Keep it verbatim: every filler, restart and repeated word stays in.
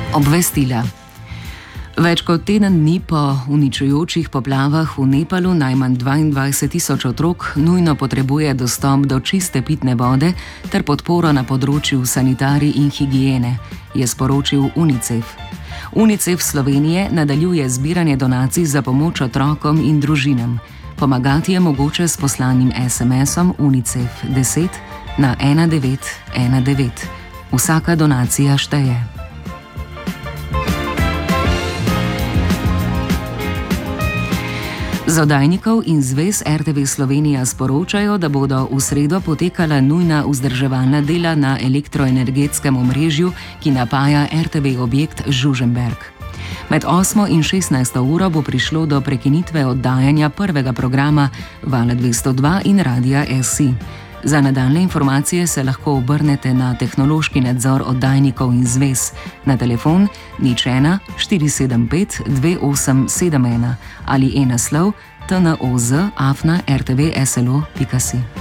Obvestila. Več kot teden dni po uničujočih poplavah v Nepalu najmanj dvaindvajset tisoč otrok nujno potrebuje dostop do čiste pitne vode ter podporo na področju sanitarij in higiene, je sporočil UNICEF. UNICEF Slovenije nadaljuje zbiranje donacij za pomoč otrokom in družinam. Pomagati je mogoče s poslanim es em esom UNICEF deset na ena devet ena devet. Vsaka donacija šteje. Z oddajnikov in zvez er te ve Slovenija sporočajo, da bodo v sredo potekala nujna vzdrževalna dela na elektroenergetskem omrežju, ki napaja er te ve objekt Žužemberk. Med osmo in šestnajsto uro bo prišlo do prekinitve oddajanja prvega programa Vala dvesto dva in Radia es i. Za nadaljne informacije se lahko obrnete na tehnološki nadzor oddajnikov in zvez na telefon nič ena štiri sedem pet dve osem sedem ena ali e-naslov t n o z afna r t v s l o pika si.